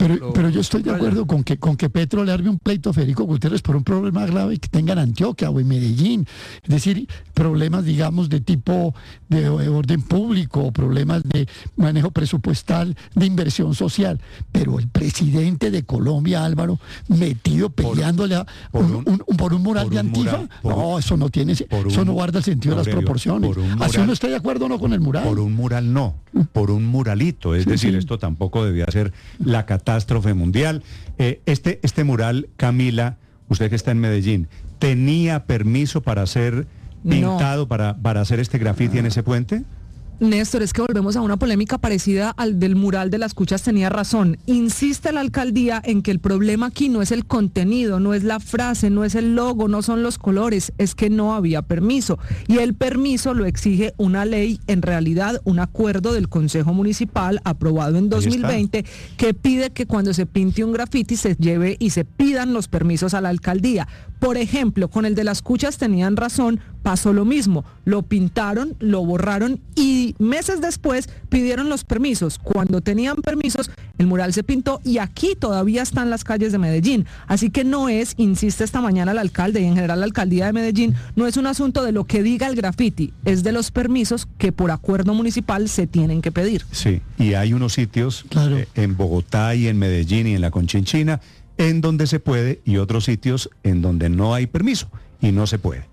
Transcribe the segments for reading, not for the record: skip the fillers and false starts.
Pero yo estoy de acuerdo con que Petro le arme un pleito a Federico Gutiérrez por un problema grave que tenga en Antioquia o en Medellín. Es decir, problemas, digamos, de tipo de orden público, problemas de manejo presupuestal, de inversión social. Pero el presidente de Colombia, Álvaro, metido peleándole por un mural de Antifa, no, eso no tiene, eso no guarda el sentido de las proporciones. Así uno está de acuerdo o no con el mural. Por un mural no, por un muralito. Es decir, esto tampoco debía ser la catástrofe mundial. Este mural, Camila, usted que está en Medellín, ¿tenía permiso para ser pintado, no, para hacer este grafiti en ese puente? Néstor, es que volvemos a una polémica parecida al del mural de las Cuchas. Tenía razón. Insiste la alcaldía en que el problema aquí no es el contenido, no es la frase, no es el logo, no son los colores, es que no había permiso. Y el permiso lo exige una ley, en realidad un acuerdo del Consejo Municipal aprobado en 2020, que pide que cuando se pinte un grafiti se lleve y se pidan los permisos a la alcaldía. Por ejemplo, con el de las Cuchas tenían razón, pasó lo mismo, lo pintaron, lo borraron y meses después pidieron los permisos. Cuando tenían permisos, el mural se pintó y aquí todavía están las calles de Medellín. Así que no es, insiste esta mañana el alcalde y en general la alcaldía de Medellín, no es un asunto de lo que diga el grafiti, es de los permisos que por acuerdo municipal se tienen que pedir. Sí, y hay unos sitios, claro, en Bogotá y en Medellín y en la Conchinchina, en donde se puede, y otros sitios en donde no hay permiso y no se puede.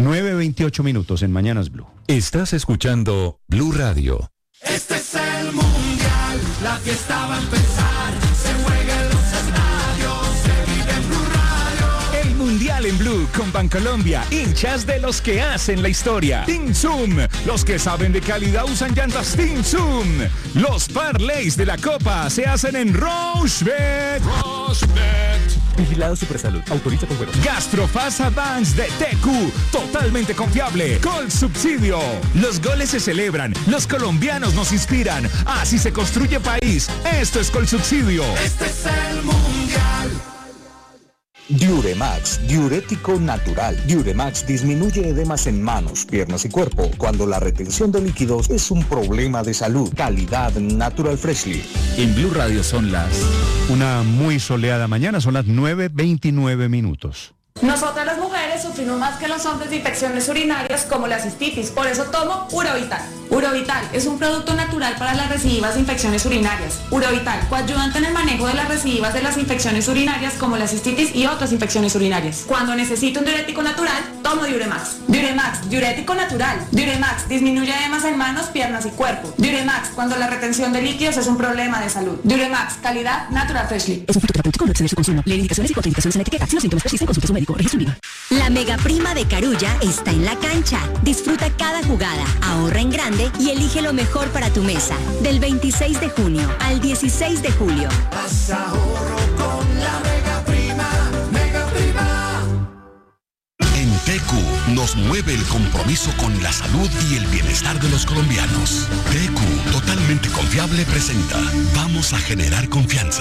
9:28 en Mañanas Blue. Estás escuchando Blue Radio. Este es el Mundial, la fiesta va a empezar, se juega en los estadios, se vive en Blue Radio. El Mundial en Blue con Bancolombia, hinchas de los que hacen la historia. Team Zoom, los que saben de calidad usan llantas Team Zoom. Los parlays de la Copa se hacen en Rochebet. Vigilado Supersalud. Autoriza con juegos. Gastrofast Advance de TQ. Totalmente confiable. Col Subsidio. Los goles se celebran. Los colombianos nos inspiran. Así se construye país. Esto es Col Subsidio. Este es el Mundial. Diuremax, diurético natural. Diuremax disminuye edemas en manos, piernas y cuerpo cuando la retención de líquidos es un problema de salud. Calidad Natural Freshly. En Blue Radio son una muy soleada mañana, son las 9:29. Nosotras las mujeres sufrimos más que los hombres de infecciones urinarias como la cistitis, por eso tomo Urovital. Urovital es un producto natural para las recidivas de infecciones urinarias. Urovital, coayudante en el manejo de las recidivas de las infecciones urinarias como la cistitis y otras infecciones urinarias. Cuando necesito un diurético natural, tomo Diuremax. Diuremax, diurético natural. Diuremax, disminuye edemas en manos, piernas y cuerpo. Diuremax, cuando la retención de líquidos es un problema de salud. Diuremax, calidad Natural Freshly. Es un fitoterapéutico, no exceder su consumo. Lee indicaciones y contraindicaciones en la etiqueta. Si los síntomas persisten, consulte a su médico. La mega prima de Carulla está en la cancha. Disfruta cada jugada, ahorra en grande y elige lo mejor para tu mesa. Del 26 de junio al 16 de julio. Haz ahorro con la mega prima, mega prima. En TQ nos mueve el compromiso con la salud y el bienestar de los colombianos. TQ, totalmente confiable, presenta Vamos a generar confianza.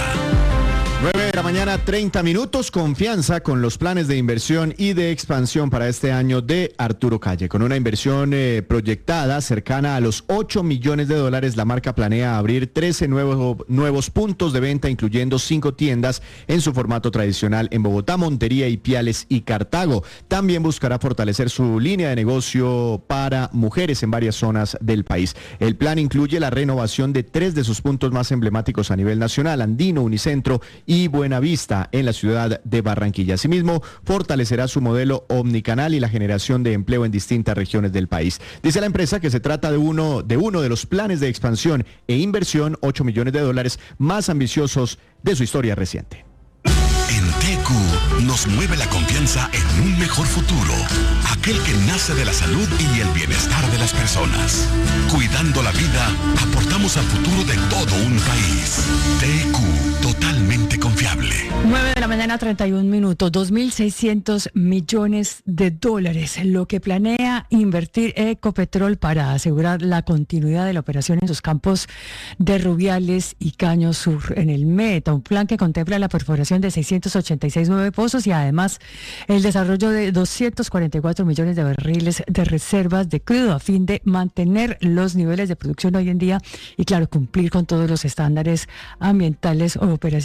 9:30. Confianza con los planes de inversión y de expansión para este año de Arturo Calle. Con una inversión proyectada cercana a los $8 millones, la marca planea abrir 13 nuevos puntos de venta, incluyendo 5 tiendas en su formato tradicional en Bogotá, Montería, Ipiales y Cartago. También buscará fortalecer su línea de negocio para mujeres en varias zonas del país. El plan incluye la renovación de 3 de sus puntos más emblemáticos a nivel nacional: Andino, Unicentro y Buenavista en la ciudad de Barranquilla. Asimismo, fortalecerá su modelo omnicanal y la generación de empleo en distintas regiones del país. Dice la empresa que se trata de uno de los planes de expansión e inversión, $8 millones, más ambiciosos de su historia reciente. En TQ nos mueve la confianza en un mejor futuro, aquel que nace de la salud y el bienestar de las personas. Cuidando la vida, aportamos al futuro de todo un país. TQ, totalmente confiable. 9:31. 2.600 millones de dólares, lo que planea invertir Ecopetrol para asegurar la continuidad de la operación en sus campos de Rubiales y Caño Sur en el Meta, un plan que contempla la perforación de 686 nuevos pozos y además el desarrollo de 244 millones de barriles de reservas de crudo a fin de mantener los niveles de producción hoy en día y, claro, cumplir con todos los estándares ambientales o operacionales